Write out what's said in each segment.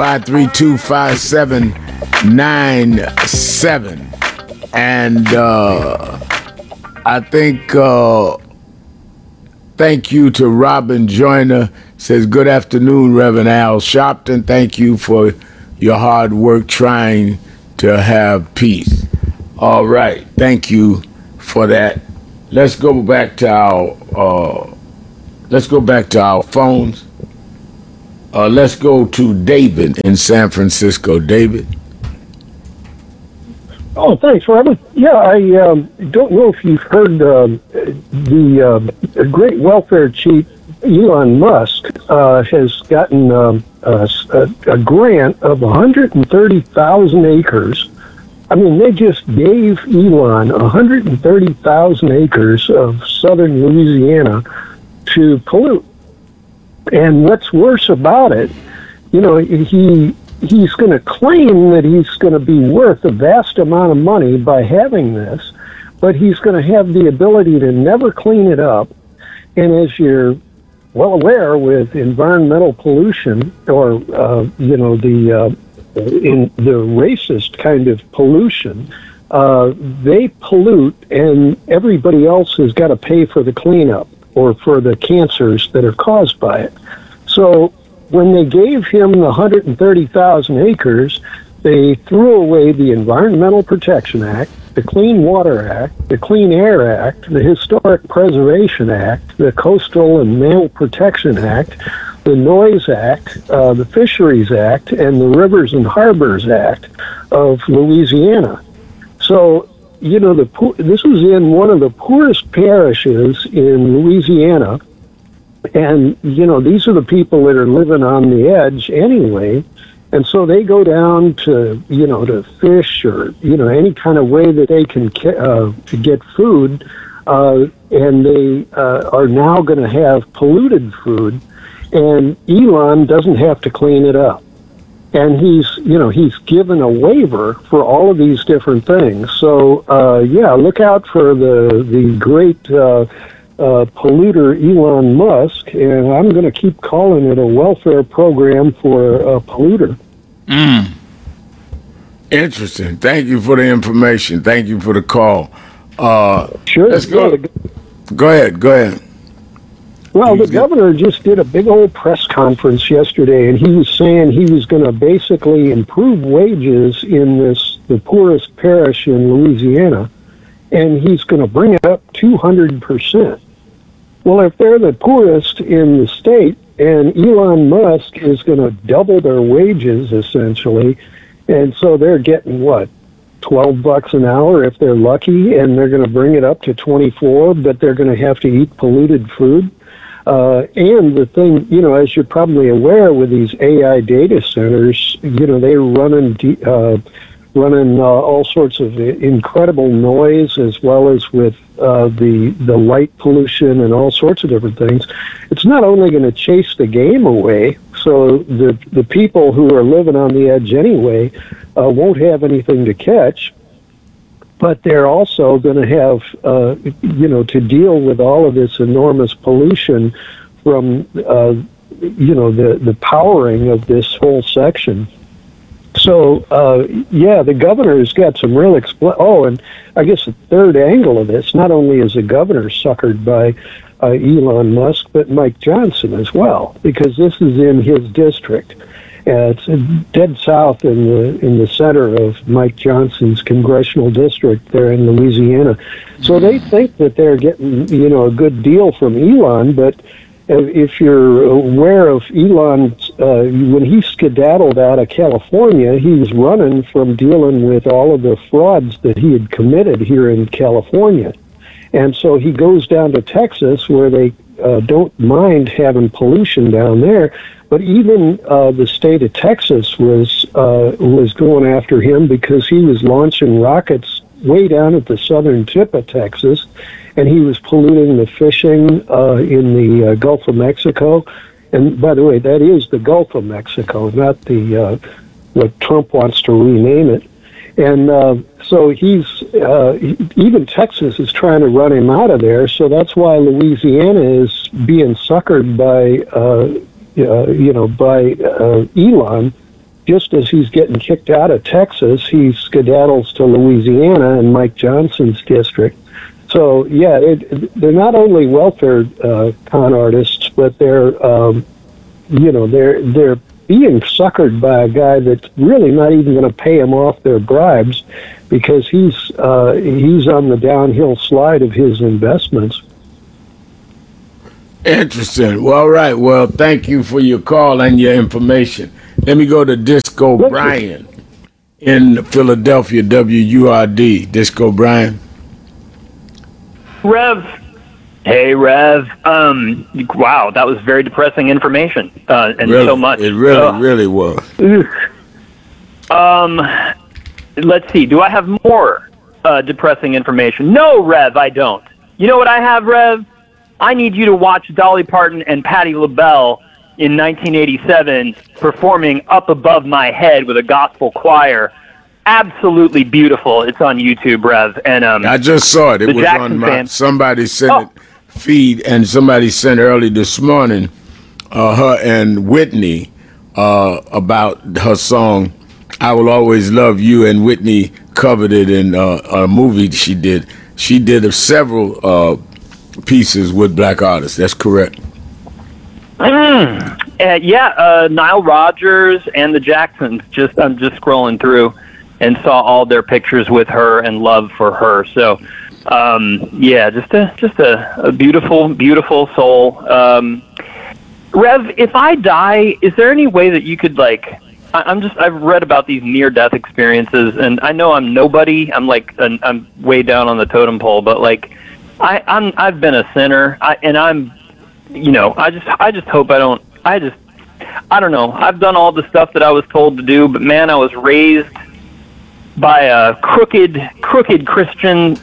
532-5797. And I think thank you to Robin Joyner. Says, good afternoon, Reverend Al Sharpton. Thank you for your hard work trying to have peace. All right. Thank you for that. Let's go back to our phones. Let's go to David in San Francisco. David. Oh, thanks, Robert. Yeah, I don't know if you've heard the great welfare chief, Elon Musk, has gotten a grant of 130,000 acres. I mean, they just gave Elon 130,000 acres of southern Louisiana to pollute. And what's worse about it, he's going to claim that he's going to be worth a vast amount of money by having this, but he's going to have the ability to never clean it up. And as you're well aware, with environmental pollution, or the racist kind of pollution, they pollute, and everybody else has got to pay for the cleanup or for the cancers that are caused by it. So when they gave him the 130,000 acres, they threw away the Environmental Protection Act, the Clean Water Act, the Clean Air Act, the Historic Preservation Act, the Coastal and Mammal Protection Act, the Noise Act, the Fisheries Act, and the Rivers and Harbors Act of Louisiana. So, this was in one of the poorest parishes in Louisiana, and, these are the people that are living on the edge anyway. And so they go down to, to fish or, any kind of way that they can to get food. And they are now going to have polluted food. And Elon doesn't have to clean it up. And he's given a waiver for all of these different things. So, look out for the great polluter Elon Musk, and I'm going to keep calling it a welfare program for a polluter. Interesting. Thank you for the information. Thank you for the call. Sure. Let's go. Go ahead. Well, the governor just did a big old press conference yesterday, and he was saying he was going to basically improve wages in the poorest parish in Louisiana, and he's going to bring it up 200%. Well, if they're the poorest in the state, and Elon Musk is going to double their wages, essentially, and so they're getting, $12 an hour if they're lucky, and they're going to bring it up to 24, but they're going to have to eat polluted food. And the thing, as you're probably aware, with these AI data centers, they're running all sorts of incredible noise, as well as with the light pollution and all sorts of different things. It's not only going to chase the game away, so the people who are living on the edge anyway won't have anything to catch, but they're also going to have, to deal with all of this enormous pollution from, the powering of this whole section. So, the governor's got some real and I guess the third angle of this, not only is the governor suckered by Elon Musk, but Mike Johnson as well, because this is in his district. It's dead south in the center of Mike Johnson's congressional district there in Louisiana. So they think that they're getting, a good deal from Elon, but if you're aware of Elon, when he skedaddled out of California, he was running from dealing with all of the frauds that he had committed here in California. And so he goes down to Texas, where they don't mind having pollution down there. But even the state of Texas was going after him because he was launching rockets way down at the southern tip of Texas, and he was polluting the fishing in the Gulf of Mexico. And by the way, that is the Gulf of Mexico, not the what Trump wants to rename it. And so even Texas is trying to run him out of there. So that's why Louisiana is being suckered by Elon just as he's getting kicked out of Texas, he skedaddles to Louisiana and Mike Johnson's district. So yeah, they're not only welfare con artists, but they're they're being suckered by a guy that's really not even going to pay them off their bribes, because he's on the downhill slide of his investments. Interesting. Well, all right. Well, thank you for your call and your information. Let me go to Disco Brian in Philadelphia, WURD. Disco Brian. Rev. Hey, Rev. Wow, that was very depressing information, and really, so much. It really was. Let's see. Do I have more depressing information? No, Rev, I don't. You know what I have, Rev? I need you to watch Dolly Parton and Patti LaBelle in 1987 performing Up Above My Head with a gospel choir. Absolutely beautiful. It's on YouTube, Rev. And I just saw it. It was Jackson on my fans. somebody sent it feed, and somebody sent early this morning her and Whitney about her song "I Will Always Love You," and Whitney covered it in a movie she did. She did several pieces with black artists. That's correct. Nile Rodgers and the Jacksons. I'm just scrolling through and saw all their pictures with her and love for her. So, just a beautiful, beautiful soul. Rev, if I die, is there any way that you could I've read about these near-death experiences, and I know I'm nobody. I'm way down on the totem pole, but I've been a sinner, I just hope I don't. I don't know. I've done all the stuff that I was told to do, but man, I was raised by a crooked Christian,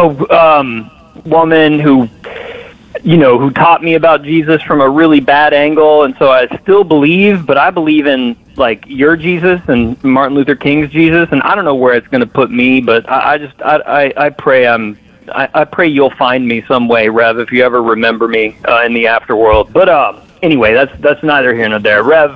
woman who taught me about Jesus from a really bad angle, and so I still believe, but I believe in your Jesus and Martin Luther King's Jesus, and I don't know where it's going to put me, but I pray I pray you'll find me some way, Rev, if you ever remember me in the afterworld. But anyway, that's neither here nor there. Rev,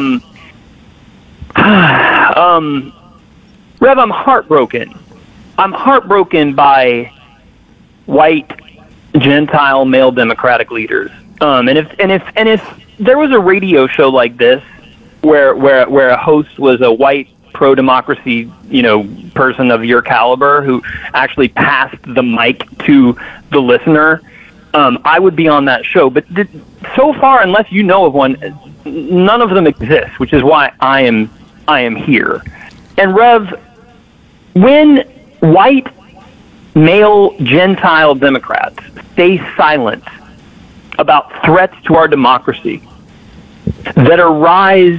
Rev, I'm heartbroken. I'm heartbroken by white Gentile male Democratic leaders. And if there was a radio show like this where a host was a white pro-democracy, person of your caliber who actually passed the mic to the listener, I would be on that show. But so far, unless you know of one, none of them exist, which is why I am here. And Rev, when white male Gentile Democrats stay silent about threats to our democracy that arise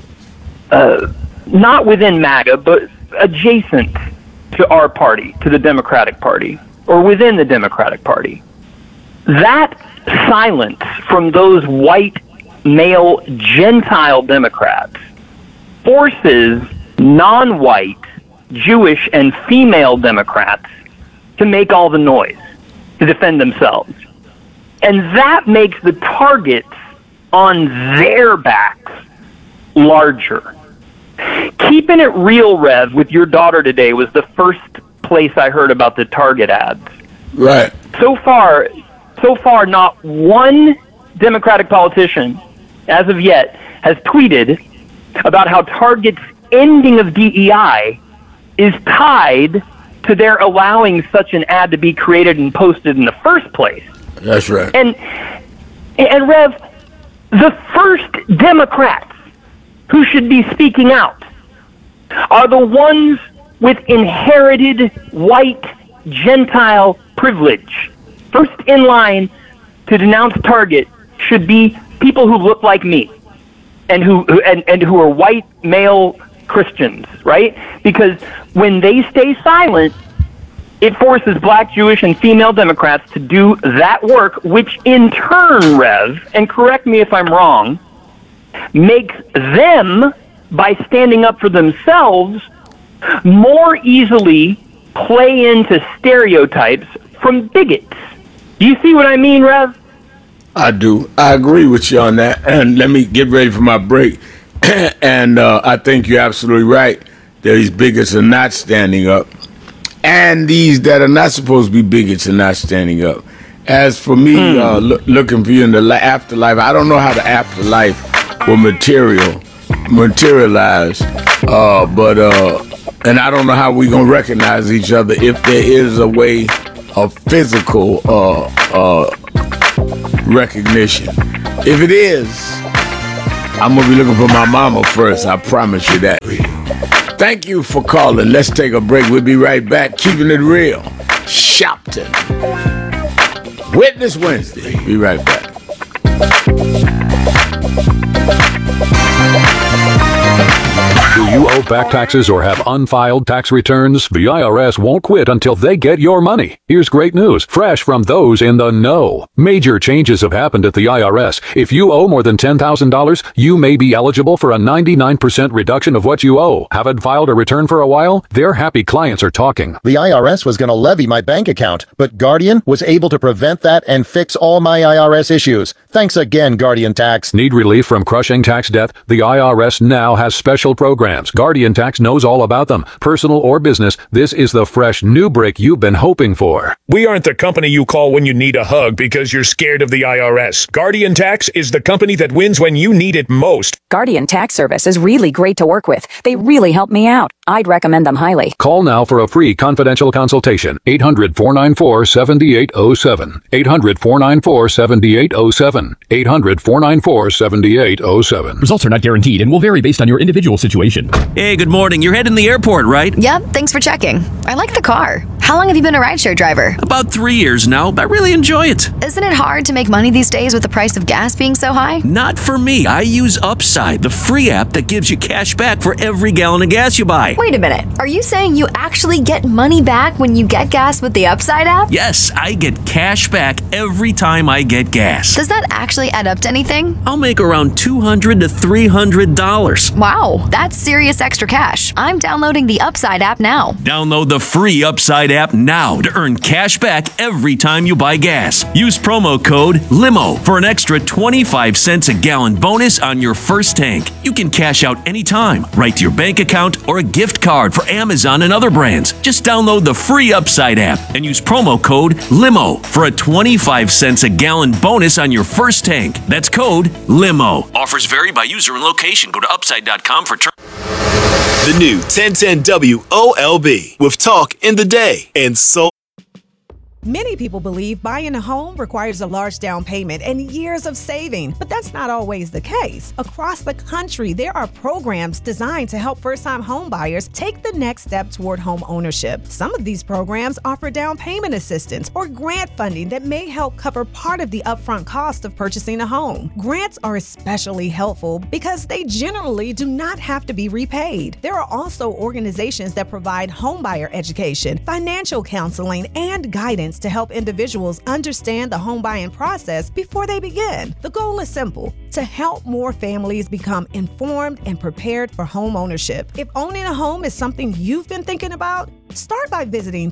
not within MAGA, but adjacent to our party, to the Democratic Party, or within the Democratic Party, that silence from those white male Gentile Democrats forces non-white Jewish and female Democrats to make all the noise, to defend themselves. And that makes the targets on their backs larger. Keeping It Real, Rev, with your daughter today was the first place I heard about the Target ads. Right. So far, not one Democratic politician, as of yet, has tweeted about how Target's ending of DEI is tied to their allowing such an ad to be created and posted in the first place. That's right. And Rev, the first Democrats who should be speaking out are the ones with inherited white Gentile privilege. First in line to denounce Target should be people who look like me and who are white male Christians, right? Because when they stay silent, it forces black, Jewish, and female Democrats to do that work, which in turn, Rev, and correct me if I'm wrong, makes them, by standing up for themselves, more easily play into stereotypes from bigots. Do you see what I mean, Rev? I do. I agree with you on that. And let me get ready for my break. And I think you're absolutely right. These bigots are not standing up. And these that are not supposed to be bigots are not standing up. As for me, looking for you in the afterlife, I don't know how the afterlife will materialize. And I don't know how we're going to recognize each other if there is a way of physical recognition. If it is, I'm going to be looking for my mama first. I promise you that. Thank you for calling. Let's take a break. We'll be right back. Keeping it real. Shopton. Witness Wednesday. Be right back. Do you owe back taxes or have unfiled tax returns? The IRS won't quit until they get your money. Here's great news, fresh from those in the know. Major changes have happened at the IRS. If you owe more than $10,000, you may be eligible for a 99% reduction of what you owe. Haven't filed a return for a while? Their happy clients are talking. The IRS was going to levy my bank account, but Guardian was able to prevent that and fix all my IRS issues. Thanks again, Guardian Tax. Need relief from crushing tax debt? The IRS now has special programs. Guardian Tax knows all about them. Personal or business, this is the fresh new break you've been hoping for. We aren't the company you call when you need a hug because you're scared of the IRS. Guardian Tax is the company that wins when you need it most. Guardian Tax Service is really great to work with. They really help me out. I'd recommend them highly. Call now for a free confidential consultation. 800-494-7807. 800-494-7807. 800-494-7807. Results are not guaranteed and will vary based on your individual situation. Hey, good morning. You're heading to the airport, right? Yep, thanks for checking. I like the car. How long have you been a rideshare driver? About 3 years now. I really enjoy it. Isn't it hard to make money these days with the price of gas being so high? Not for me. I use Upside, the free app that gives you cash back for every gallon of gas you buy. Wait a minute. Are you saying you actually get money back when you get gas with the Upside app? Yes, I get cash back every time I get gas. Does that actually add up to anything? I'll make around $200 to $300. Wow, that's serious extra cash. I'm downloading the Upside app now. Download the free Upside app now to earn cash back every time you buy gas. Use promo code LIMO for an extra 25 cents a gallon bonus on your first tank. You can cash out anytime, right to your bank account or a gift card for Amazon and other brands. Just download the free Upside app and use promo code LIMO for a 25 cents a gallon bonus on your first tank. That's code LIMO. Offers vary by user and location. Go to upside.com for terms. The new 1010 WOLB with Talk in the Day and so. Many people believe buying a home requires a large down payment and years of saving, but that's not always the case. Across the country, there are programs designed to help first-time home buyers take the next step toward home ownership. Some of these programs offer down payment assistance or grant funding that may help cover part of the upfront cost of purchasing a home. Grants are especially helpful because they generally do not have to be repaid. There are also organizations that provide homebuyer education, financial counseling, and guidance to help individuals understand the home buying process before they begin. The goal is simple: to help more families become informed and prepared for home ownership. If owning a home is something you've been thinking about, start by visiting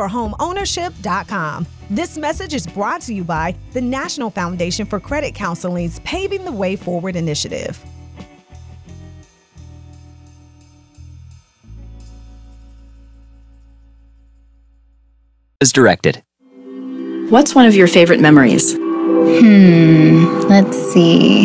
toolsforhomeownership.com. This message is brought to you by the National Foundation for Credit Counseling's Paving the Way Forward initiative. As directed. What's one of your favorite memories? Let's see.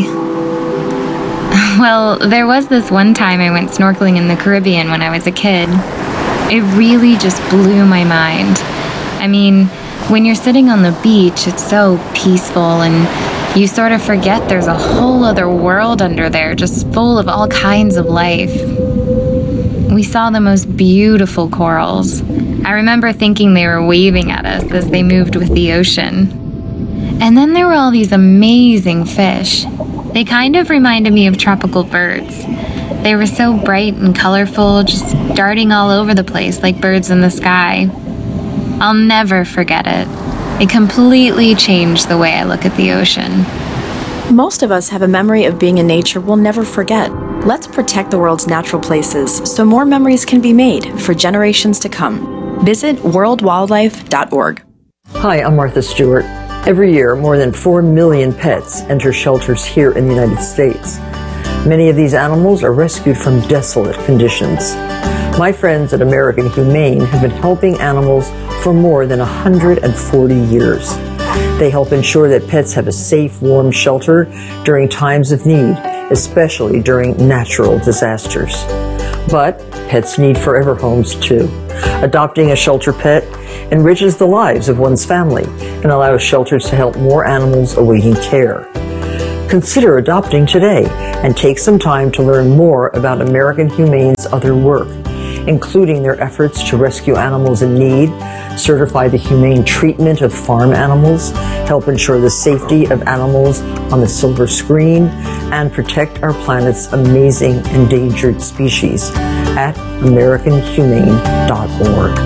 Well, there was this one time I went snorkeling in the Caribbean when I was a kid. It really just blew my mind. I mean, when you're sitting on the beach, it's so peaceful and you sort of forget there's a whole other world under there, just full of all kinds of life. We saw the most beautiful corals. I remember thinking they were waving at us as they moved with the ocean. And then there were all these amazing fish. They kind of reminded me of tropical birds. They were so bright and colorful, just darting all over the place like birds in the sky. I'll never forget it. It completely changed the way I look at the ocean. Most of us have a memory of being in nature we'll never forget. Let's protect the world's natural places so more memories can be made for generations to come. Visit worldwildlife.org. Hi, I'm Martha Stewart. Every year, more than 4 million pets enter shelters here in the United States. Many of these animals are rescued from desolate conditions. My friends at American Humane have been helping animals for more than 140 years. They help ensure that pets have a safe, warm shelter during times of need, especially during natural disasters. But pets need forever homes too. Adopting a shelter pet enriches the lives of one's family and allows shelters to help more animals awaiting care. Consider adopting today and take some time to learn more about American Humane's other work, including their efforts to rescue animals in need, certify the humane treatment of farm animals, help ensure the safety of animals on the silver screen, and protect our planet's amazing endangered species at AmericanHumane.org.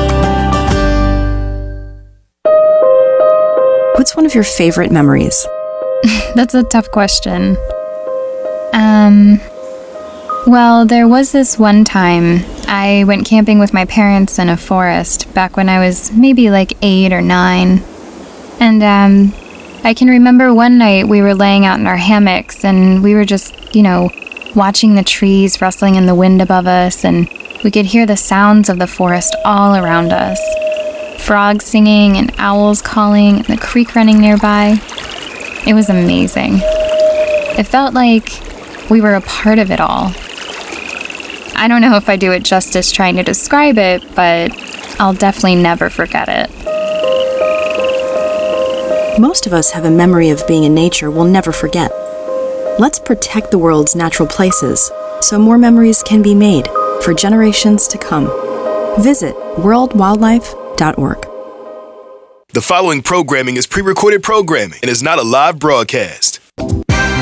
What's one of your favorite memories? That's a tough question. Well, there was this one time I went camping with my parents in a forest back when I was maybe like 8 or 9. And I can remember one night we were laying out in our hammocks and we were just, watching the trees rustling in the wind above us, and we could hear the sounds of the forest all around us. Frogs singing and owls calling and the creek running nearby. It was amazing. It felt like we were a part of it all. I don't know if I do it justice trying to describe it, but I'll definitely never forget it. Most of us have a memory of being in nature we'll never forget. Let's protect the world's natural places so more memories can be made for generations to come. Visit worldwildlife.org. The following programming is pre-recorded programming and is not a live broadcast.